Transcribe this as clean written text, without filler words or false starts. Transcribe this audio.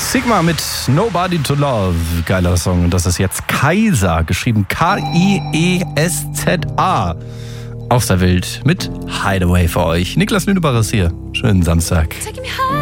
Sigma mit Nobody to Love. Geiler Song. Und das ist jetzt Kaiser, geschrieben Kiesa. Auf der Welt mit Hideaway für euch. Niklas Lünebacher ist hier. Schönen Samstag.